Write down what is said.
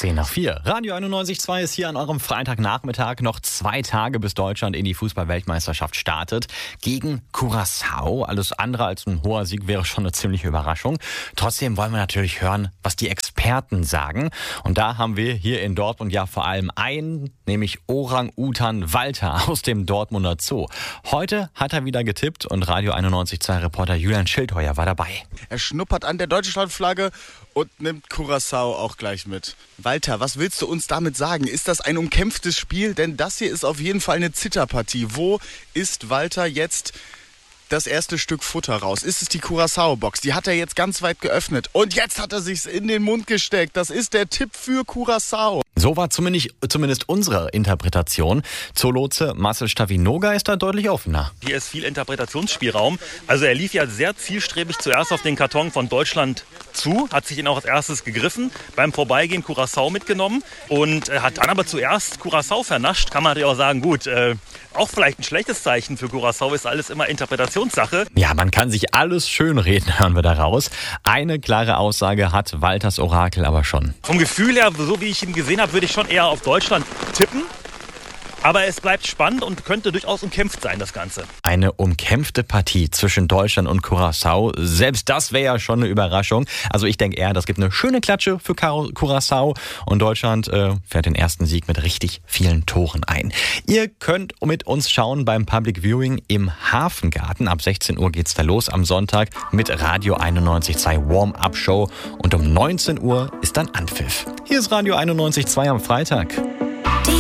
10:04. Radio 91.2 ist hier an eurem Freitagnachmittag. Noch 2 Tage, bis Deutschland in die Fußball-Weltmeisterschaft startet. Gegen Curaçao. Alles andere als ein hoher Sieg wäre schon eine ziemliche Überraschung. Trotzdem wollen wir natürlich hören, was die Experten sagen. Und da haben wir hier in Dortmund ja vor allem einen, nämlich Orang-Utan Walter aus dem Dortmunder Zoo. Heute hat er wieder getippt und Radio 91.2-Reporter Julian Schildheuer war dabei. Er schnuppert an der Deutschlandflagge und nimmt Curaçao auch gleich mit. Walter, was willst du uns damit sagen? Ist das ein umkämpftes Spiel? Denn das hier ist auf jeden Fall eine Zitterpartie. Wo ist Walter jetzt das erste Stück Futter raus? Ist es die Curaçao-Box? Die hat er jetzt ganz weit geöffnet. Und jetzt hat er sich's in den Mund gesteckt. Das ist der Tipp für Curaçao. So war zumindest unsere Interpretation. Zoolotse Marcel Stavinoga ist da deutlich offener. Hier ist viel Interpretationsspielraum. Also er lief ja sehr zielstrebig zuerst auf den Karton von Deutschland zu, hat sich ihn auch als erstes gegriffen, beim Vorbeigehen Curaçao mitgenommen und hat dann aber zuerst Curaçao vernascht. Kann man natürlich auch sagen, gut, auch vielleicht ein schlechtes Zeichen für Curaçao, ist alles immer Interpretationssache. Ja, man kann sich alles schönreden, hören wir daraus. Eine klare Aussage hat Walters Orakel aber schon. Vom Gefühl her, so wie ich ihn gesehen habe, würde ich schon eher auf Deutschland tippen. Aber es bleibt spannend und könnte durchaus umkämpft sein, das Ganze. Eine umkämpfte Partie zwischen Deutschland und Curaçao. Selbst das wäre ja schon eine Überraschung. Also ich denke eher, das gibt eine schöne Klatsche für Curaçao. Und Deutschland fährt den ersten Sieg mit richtig vielen Toren ein. Ihr könnt mit uns schauen beim Public Viewing im Hafengarten. Ab 16 Uhr geht's da los am Sonntag mit Radio 91.2 Warm-Up Show. Und um 19 Uhr ist dann Anpfiff. Hier ist Radio 91.2 am Freitag.